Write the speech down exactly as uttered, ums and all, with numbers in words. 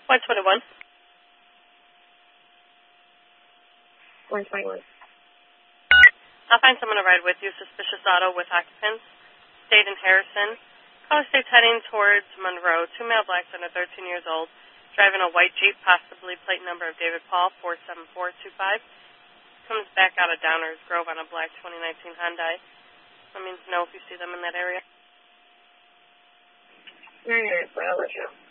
one twenty-one. one twenty-one. I'll find someone to ride with you. Suspicious auto with occupants. State in Harrison. Caller state's heading towards Monroe. Two male blacks under thirteen years old. Driving a white Jeep, possibly plate number of David Paul, four seven four two five. Comes back out of Downers Grove on a black twenty nineteen Hyundai. Let me know if you see them in that area. All right, well, I'll let you know.